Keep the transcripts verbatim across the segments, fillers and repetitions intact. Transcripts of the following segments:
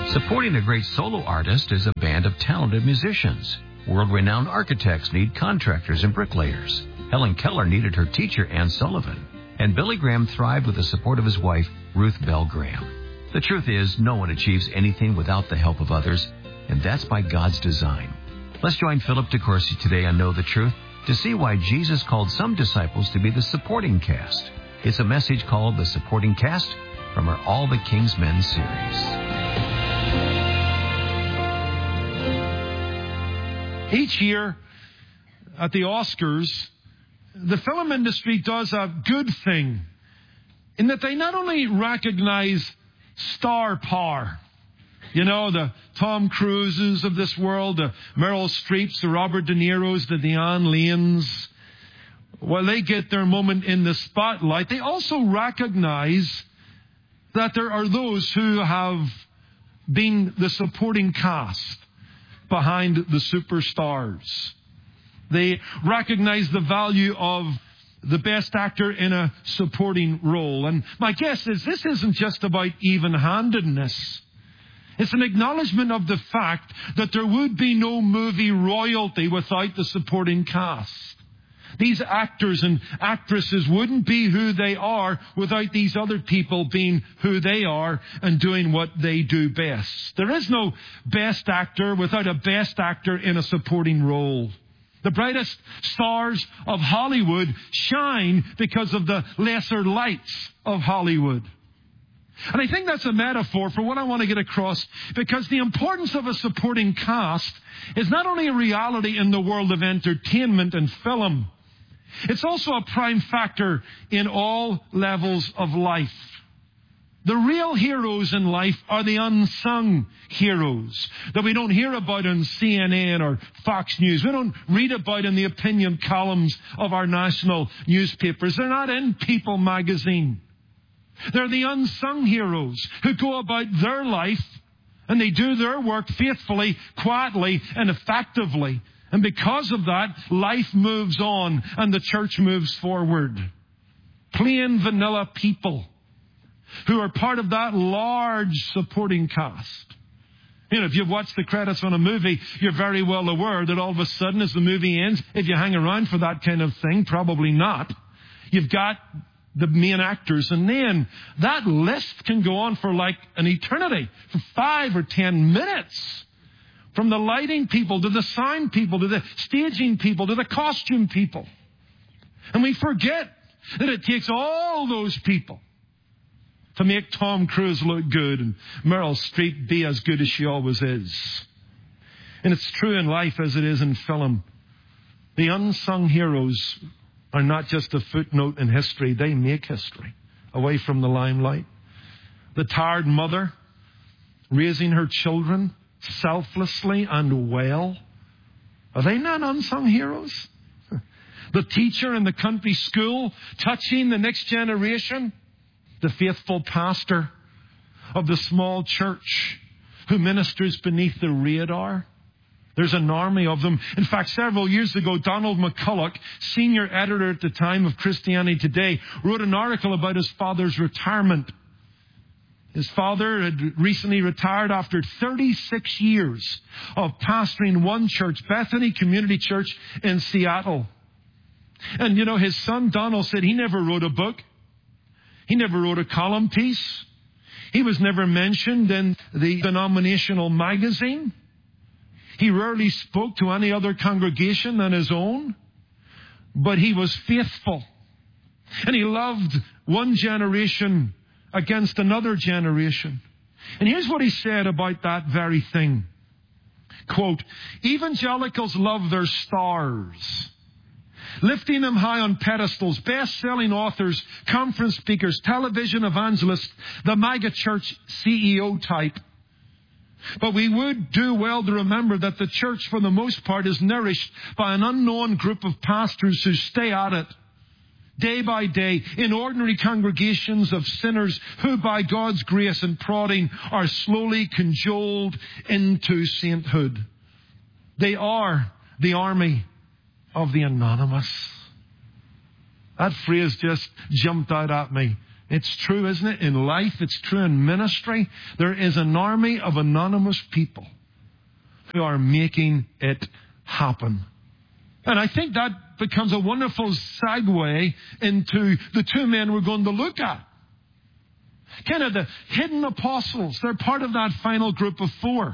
Supporting a great solo artist is a band of talented musicians. World-renowned architects need contractors and bricklayers. Helen Keller needed her teacher, Ann Sullivan. And Billy Graham thrived with the support of his wife, Ruth Bell Graham. The truth is, no one achieves anything without the help of others, and that's by God's design. Let's join Philip DeCourcy today on Know the Truth to see why Jesus called some disciples to be the supporting cast. It's a message called The Supporting Cast from our All the King's Men series. Each year at the Oscars, the film industry does a good thing in that they not only recognize star power, you know, the Tom Cruises of this world, the Meryl Streeps, the Robert De Niros, the Diane Lanes, while they get their moment in the spotlight, they also recognize that there are those who have been the supporting cast behind the superstars. They recognize the value of the best actor in a supporting role. And my guess is this isn't just about even-handedness. It's an acknowledgement of the fact that there would be no movie royalty without the supporting cast. These actors and actresses wouldn't be who they are without these other people being who they are and doing what they do best. There is no best actor without a best actor in a supporting role. The brightest stars of Hollywood shine because of the lesser lights of Hollywood. And I think that's a metaphor for what I want to get across, because the importance of a supporting cast is not only a reality in the world of entertainment and film, it's also a prime factor in all levels of life. The real heroes in life are the unsung heroes that we don't hear about on C N N or Fox News. We don't read about in the opinion columns of our national newspapers. They're not in People magazine. They're the unsung heroes who go about their life and they do their work faithfully, quietly, and effectively. And because of that, life moves on and the church moves forward. Plain vanilla people who are part of that large supporting cast. You know, if you've watched the credits on a movie, you're very well aware that all of a sudden as the movie ends, if you hang around for that kind of thing, probably not, you've got the main actors. And then that list can go on for like an eternity, for five or ten minutes. From the lighting people to the sound people to the staging people to the costume people. And we forget that it takes all those people to make Tom Cruise look good and Meryl Streep be as good as she always is. And it's true in life as it is in film. The unsung heroes are not just a footnote in history. They make history away from the limelight. The tired mother raising her children selflessly and well. Are they not unsung heroes? The teacher in the country school touching the next generation. The faithful pastor of the small church who ministers beneath the radar. There's an army of them. In fact, several years ago, Donald McCulloch, senior editor at the time of Christianity Today, wrote an article about his father's retirement. His father had recently retired after thirty-six years of pastoring one church, Bethany Community Church in Seattle. And, you know, his son Donald said he never wrote a book. He never wrote a column piece. He was never mentioned in the denominational magazine. He rarely spoke to any other congregation than his own. But he was faithful. And he loved one generation against another generation. And here's what he said about that very thing. Quote, evangelicals love their stars, lifting them high on pedestals, best-selling authors, conference speakers, television evangelists, the mega church C E O type. But we would do well to remember that the church, for the most part, is nourished by an unknown group of pastors who stay at it day by day in ordinary congregations of sinners who, by God's grace and prodding, are slowly cajoled into sainthood. They are the army of the anonymous. That phrase just jumped out at me It's true, isn't it? In life, it's true in ministry. There is an army of anonymous people who are making it happen. And I think that becomes a wonderful segue into the two men we're going to look at. Kind of the hidden apostles. They're part of that final group of four.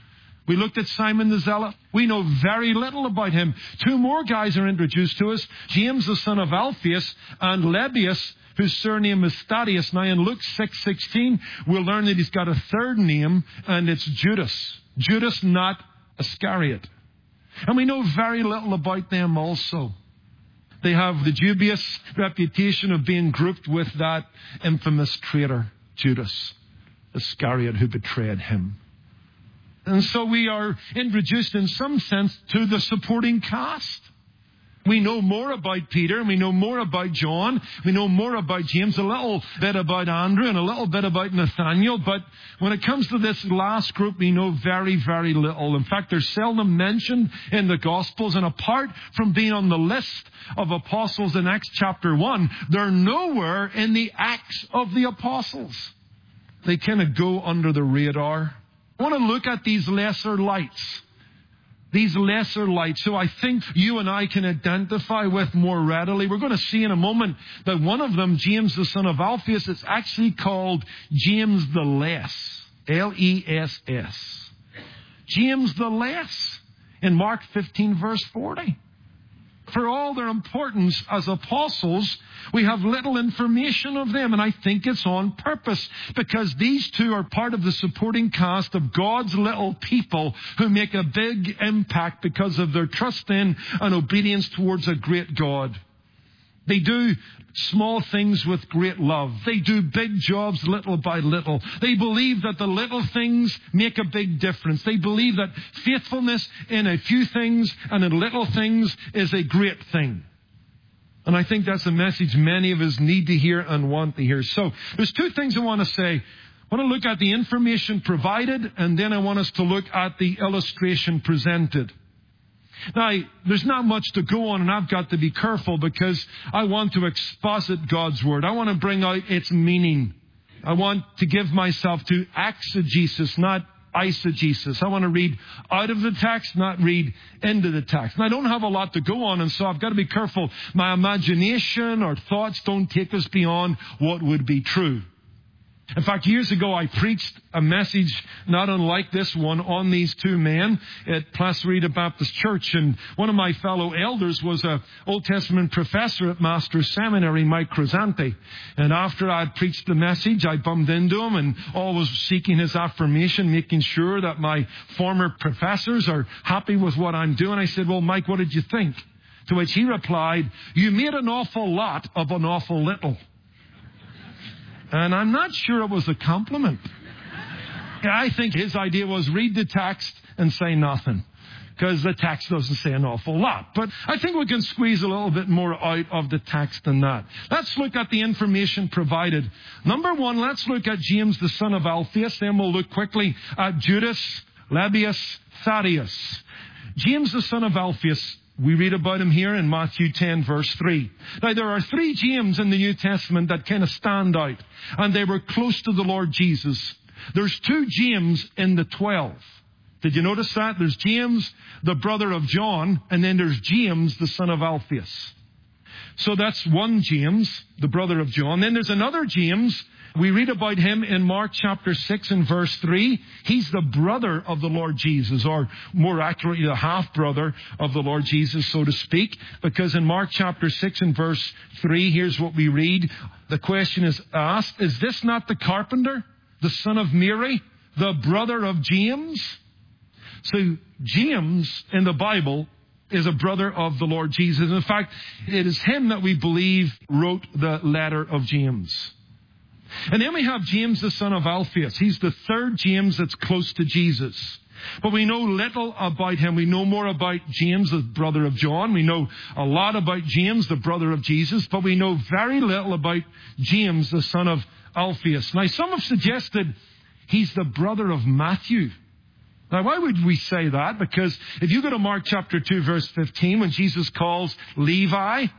We looked at Simon the Zealot. We know very little about him. Two more guys are introduced to us. James, the son of Alphaeus, and Lebbaeus, whose surname is Thaddeus. Now in Luke six sixteen, we'll learn that he's got a third name, and it's Judas. Judas, not Iscariot. And we know very little about them also. They have the dubious reputation of being grouped with that infamous traitor, Judas Iscariot, who betrayed him. And so we are introduced in some sense to the supporting cast. We know more about Peter, and we know more about John, we know more about James, a little bit about Andrew, and a little bit about Nathaniel, but when it comes to this last group, we know very, very little. In fact, they're seldom mentioned in the Gospels, and apart from being on the list of apostles in Acts chapter one, they're nowhere in the Acts of the Apostles. They kind of go under the radar. I want to look at these lesser lights. These lesser lights, who I think you and I can identify with more readily. We're going to see in a moment that one of them, James the son of Alphaeus, is actually called James the Less. L E S S. James the Less in Mark fifteen verse forty. For all their importance as apostles, we have little information of them, and I think it's on purpose, because these two are part of the supporting cast of God's little people who make a big impact because of their trust in and obedience towards a great God. They do small things with great love. They do big jobs little by little. They believe that the little things make a big difference. They believe that faithfulness in a few things and in little things is a great thing. And I think that's a message many of us need to hear and want to hear. So there's two things I want to say. I want to look at the information provided, and then I want us to look at the illustration presented. Now, there's not much to go on, and I've got to be careful because I want to exposit God's Word. I want to bring out its meaning. I want to give myself to exegesis, not eisegesis. I want to read out of the text, not read into the text. And I don't have a lot to go on, and so I've got to be careful. My imagination or thoughts don't take us beyond what would be true. In fact, years ago, I preached a message not unlike this one on these two men at Placerita Baptist Church. And one of my fellow elders was an Old Testament professor at Master's Seminary, Mike Cresante. And after I had preached the message, I bumped into him and always seeking his affirmation, making sure that my former professors are happy with what I'm doing. I said, well, Mike, what did you think? To which he replied, you made an awful lot of an awful little. And I'm not sure it was a compliment. I think his idea was read the text and say nothing, because the text doesn't say an awful lot. But I think we can squeeze a little bit more out of the text than that. Let's look at the information provided. Number one, let's look at James, the son of Alphaeus. Then we'll look quickly at Judas, Lebbaeus, Thaddeus. James, the son of Alphaeus. We read about him here in Matthew ten, verse three. Now, there are three James in the New Testament that kind of stand out, and they were close to the Lord Jesus. There's two James in the twelve. Did you notice that? There's James, the brother of John, and then there's James, the son of Alphaeus. So that's one James, the brother of John. Then there's another James. We read about him in Mark chapter six and verse three. He's the brother of the Lord Jesus, or more accurately, the half-brother of the Lord Jesus, so to speak. Because in Mark chapter six and verse three, here's what we read. The question is asked, is this not the carpenter, the son of Mary, the brother of James? So James in the Bible is a brother of the Lord Jesus. In fact, it is him that we believe wrote the letter of James. And then we have James, the son of Alphaeus. He's the third James that's close to Jesus. But we know little about him. We know more about James, the brother of John. We know a lot about James, the brother of Jesus. But we know very little about James, the son of Alphaeus. Now, some have suggested he's the brother of Matthew. Now, why would we say that? Because if you go to Mark chapter two, verse fifteen, when Jesus calls Levi,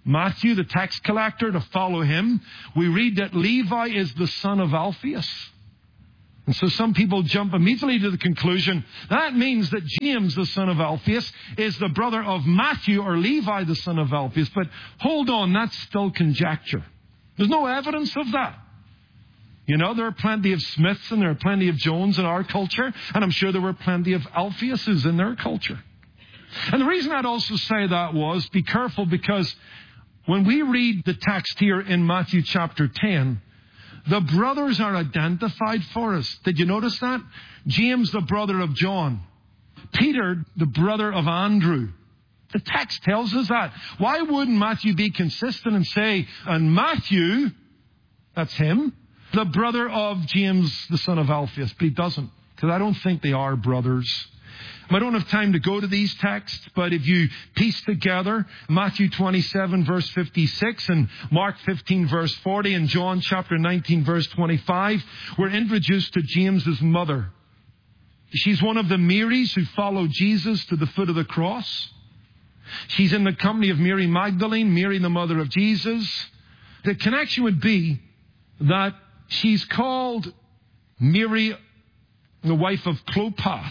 Matthew, the tax collector, to follow him. We read that Levi is the son of Alphaeus. And so some people jump immediately to the conclusion that means that James, the son of Alphaeus, is the brother of Matthew, or Levi, the son of Alphaeus. But hold on, that's still conjecture. There's no evidence of that. You know, there are plenty of Smiths and there are plenty of Jones in our culture, and I'm sure there were plenty of Alphaeuses in their culture. And the reason I'd also say that was, be careful, because when we read the text here in Matthew chapter ten, the brothers are identified for us. Did you notice that? James, the brother of John. Peter, the brother of Andrew. The text tells us that. Why wouldn't Matthew be consistent and say, and Matthew, that's him, the brother of James, the son of Alphaeus? But he doesn't, because I don't think they are brothers. I don't have time to go to these texts, but if you piece together Matthew twenty-seven, verse fifty-six, and Mark fifteen, verse forty, and John chapter nineteen, verse twenty-five, we're introduced to James's mother. She's one of the Marys who followed Jesus to the foot of the cross. She's in the company of Mary Magdalene, Mary the mother of Jesus. The connection would be that she's called Mary, the wife of Clopas,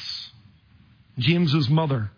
James's mother.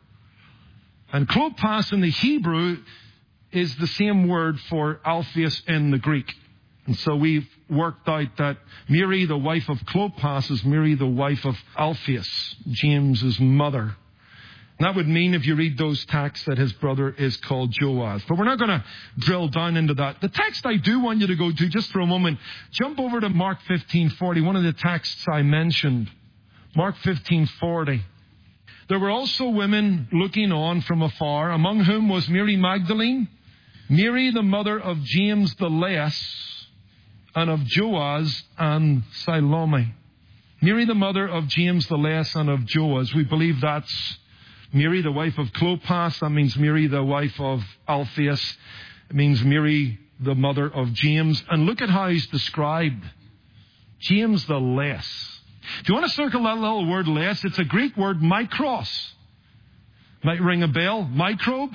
And Clopas in the Hebrew is the same word for Alphaeus in the Greek. And so we've worked out that Mary, the wife of Clopas, is Mary, the wife of Alphaeus, James's mother. And that would mean, if you read those texts, that his brother is called Joaz. But we're not going to drill down into that. The text I do want you to go to, just for a moment, jump over to Mark fifteen forty, one of the texts I mentioned. Mark fifteen forty. There were also women looking on from afar, among whom was Mary Magdalene, Mary the mother of James the Less, and of Joaz and Salome. Mary the mother of James the Less and of Joaz. We believe that's Mary, the wife of Clopas. That means Mary, the wife of Alphaeus. It means Mary, the mother of James. And look at how he's described. James the Less. If you want to circle that little word less, it's a Greek word, mikros. Might ring a bell. Microbe,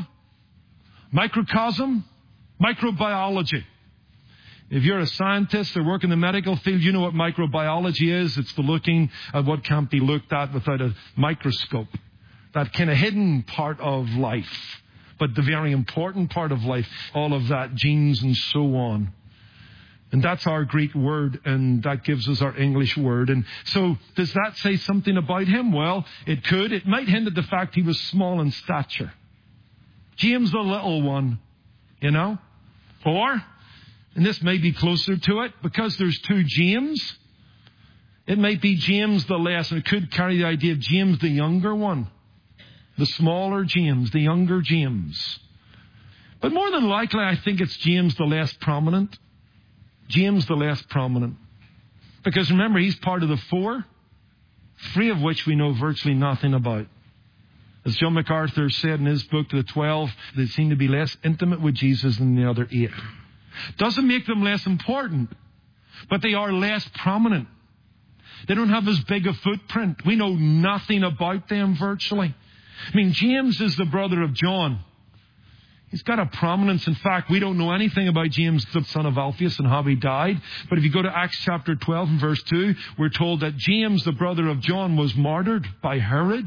microcosm, microbiology. If you're a scientist or work in the medical field, you know what microbiology is. It's the looking at what can't be looked at without a microscope. That kind of hidden part of life, but the very important part of life. All of that, genes and so on. And that's our Greek word, and that gives us our English word. And so, does that say something about him? Well, it could. It might hint at the fact he was small in stature. James the little one, you know? Or, and this may be closer to it, because there's two James, it might be James the Less, and it could carry the idea of James the younger one. The smaller James, the younger James. But more than likely, I think it's James the less prominent. James the less prominent. Because remember, he's part of the four, three of which we know virtually nothing about. As John MacArthur said in his book, The Twelve, they seem to be less intimate with Jesus than the other eight. Doesn't make them less important, but they are less prominent. They don't have as big a footprint. We know nothing about them virtually. I mean, James is the brother of John. He's got a prominence. In fact, we don't know anything about James, the son of Alphaeus, and how he died. But if you go to Acts chapter twelve and verse two, we're told that James, the brother of John, was martyred by Herod.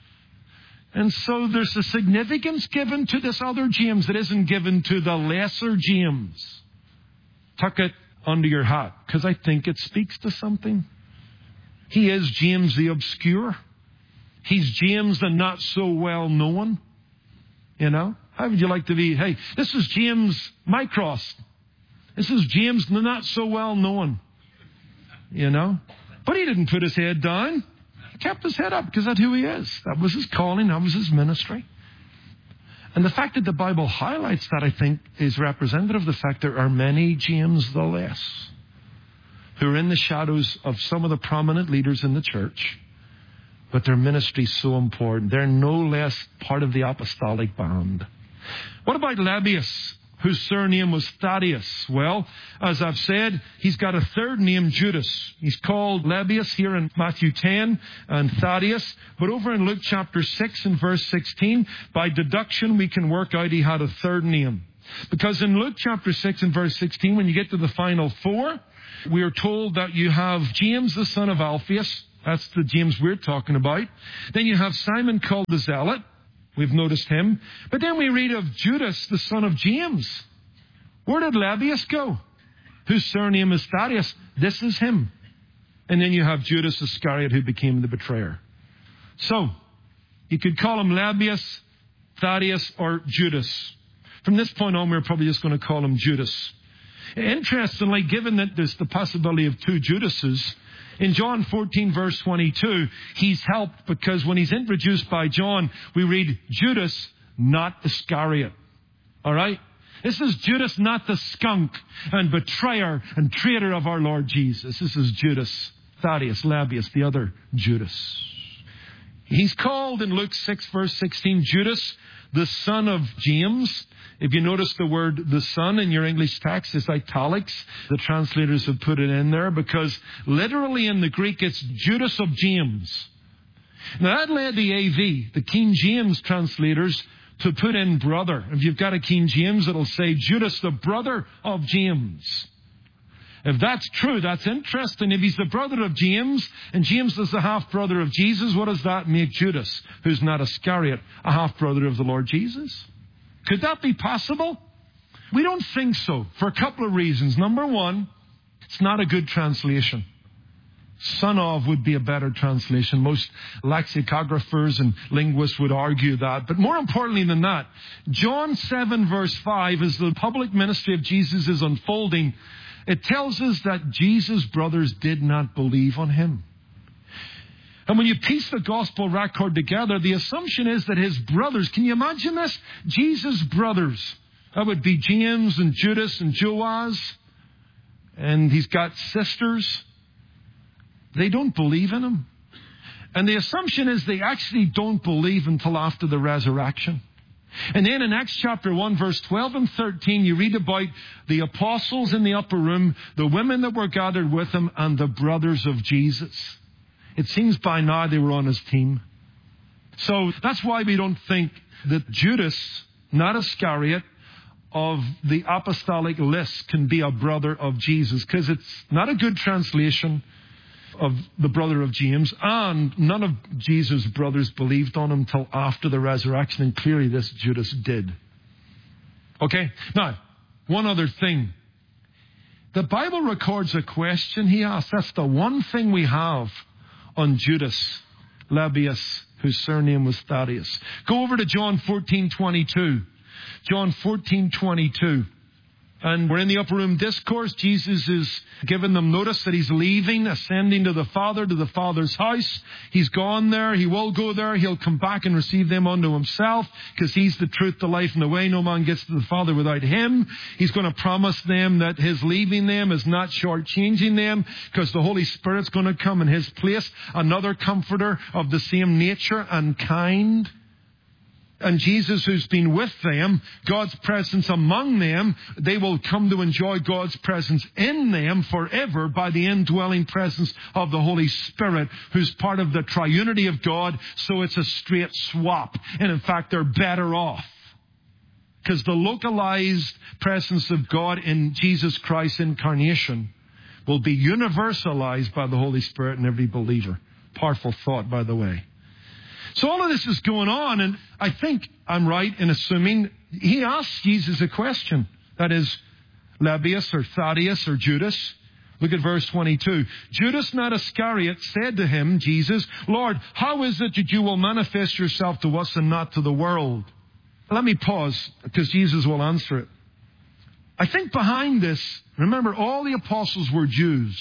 And so there's a significance given to this other James that isn't given to the lesser James. Tuck it under your hat, because I think it speaks to something. He is James the obscure. He's James the not so well known. You know? How would you like to be? Hey, this is James Mikros. This is James the not so well known. You know? But he didn't put his head down. He kept his head up because that's who he is. That was his calling. That was his ministry. And the fact that the Bible highlights that, I think, is representative of the fact there are many James the Less who are in the shadows of some of the prominent leaders in the church. But their ministry is so important. They're no less part of the apostolic band. What about Lebbaeus, whose surname was Thaddeus? Well, as I've said, he's got a third name, Judas. He's called Lebbaeus here in Matthew ten and Thaddeus. But over in Luke chapter six and verse sixteen, by deduction we can work out he had a third name. Because in Luke chapter six and verse sixteen, when you get to the final four, we are told that you have James the son of Alphaeus. That's the James we're talking about. Then you have Simon called the Zealot. We've noticed him. But then we read of Judas, the son of James. Where did Lebbaeus go? Whose surname is Thaddeus. This is him. And then you have Judas Iscariot, who became the betrayer. So, you could call him Lebbaeus, Thaddeus, or Judas. From this point on, we're probably just going to call him Judas. Interestingly, given that there's the possibility of two Judases, in John fourteen, verse twenty-two, he's helped because when he's introduced by John, we read Judas, not Iscariot. All right? This is Judas, not the skunk and betrayer and traitor of our Lord Jesus. This is Judas, Thaddeus, Lebbaeus, the other Judas. He's called in Luke six, verse sixteen, Judas, the son of James. If you notice the word the son in your English text is italics. The translators have put it in there because literally in the Greek it's Judas of James. Now that led the A V, the King James translators, to put in brother. If you've got a King James, it'll say Judas, the brother of James. If that's true, that's interesting. If he's the brother of James, and James is the half-brother of Jesus, what does that make Judas, who's not Iscariot, a half-brother of the Lord Jesus? Could that be possible? We don't think so, for a couple of reasons. Number one, it's not a good translation. Son of would be a better translation. Most lexicographers and linguists would argue that. But more importantly than that, John seven verse five, as the public ministry of Jesus is unfolding, it tells us that Jesus' brothers did not believe on him. And when you piece the gospel record together, the assumption is that his brothers, can you imagine this? Jesus' brothers, that would be James and Judas and Joaz, and he's got sisters. They don't believe in him. And the assumption is they actually don't believe until after the resurrection. And then in Acts chapter one, verse twelve and thirteen, you read about the apostles in the upper room, the women that were gathered with him, and the brothers of Jesus. It seems by now they were on his team. So that's why we don't think that Judas, not Iscariot, of the apostolic list can be a brother of Jesus, because it's not a good translation of the brother of James, and none of Jesus' brothers believed on him till after the resurrection, and clearly this Judas did. Okay? Now, one other thing. The Bible records a question he asked. That's the one thing we have on Judas, Lebbaeus, whose surname was Thaddeus. Go over to John fourteen twenty-two. John fourteen twenty-two. And we're in the upper room discourse. Jesus is giving them notice that he's leaving, ascending to the Father, to the Father's house. He's gone there. He will go there. He'll come back and receive them unto himself, because he's the truth, the life, and the way. No man gets to the Father without him. He's going to promise them that his leaving them is not shortchanging them, because the Holy Spirit's going to come in his place, another comforter of the same nature and kind. And Jesus, who's been with them, God's presence among them, they will come to enjoy God's presence in them forever by the indwelling presence of the Holy Spirit, who's part of the triunity of God. So it's a straight swap. And in fact, they're better off, because the localized presence of God in Jesus Christ's incarnation will be universalized by the Holy Spirit in every believer. Powerful thought, by the way. So all of this is going on, and I think I'm right in assuming he asked Jesus a question. That is, Lebbaeus or Thaddeus or Judas. Look at verse twenty-two. Judas, not Iscariot, said to him, Jesus, Lord, how is it that you will manifest yourself to us and not to the world? Let me pause, because Jesus will answer it. I think behind this, remember, all the apostles were Jews.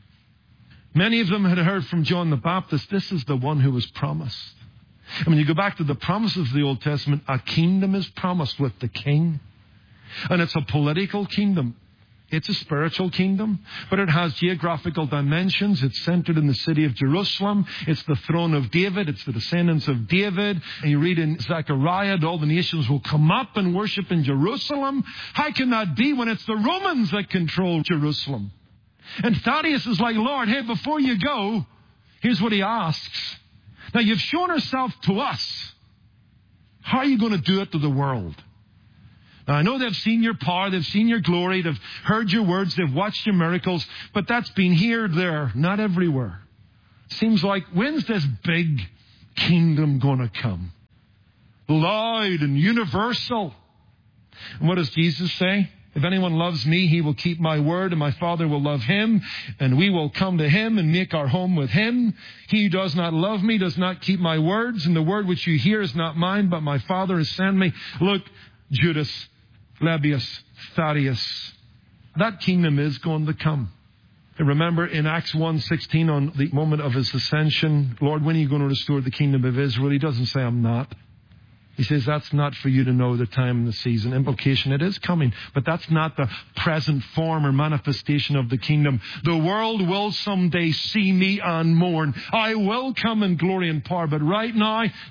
Many of them had heard from John the Baptist, this is the one who was promised. And when you go back to the promises of the Old Testament, a kingdom is promised with the king. And it's a political kingdom. It's a spiritual kingdom, but it has geographical dimensions. It's centered in the city of Jerusalem. It's the throne of David. It's the descendants of David. And you read in Zechariah, all the nations will come up and worship in Jerusalem. How can that be when it's the Romans that control Jerusalem? And Thaddeus is like, Lord, hey, before you go, here's what he asks. Now, you've shown yourself to us. How are you going to do it to the world? Now, I know they've seen your power, they've seen your glory, they've heard your words, they've watched your miracles, but that's been here, there, not everywhere. Seems like, when's this big kingdom going to come? Loud and universal. And what does Jesus say? If anyone loves me, he will keep my word, and my Father will love him, and we will come to him and make our home with him. He who does not love me does not keep my words, and the word which you hear is not mine, but my Father has sent me. Look, Judas, Lebbaeus, Thaddeus, that kingdom is going to come. And remember in Acts one sixteen, on the moment of his ascension, Lord, when are you going to restore the kingdom of Israel? He doesn't say, I'm not. He says, that's not for you to know the time and the season. Implication, it is coming, but that's not the present form or manifestation of the kingdom. The world will someday see me and mourn. I will come in glory and power, but right now,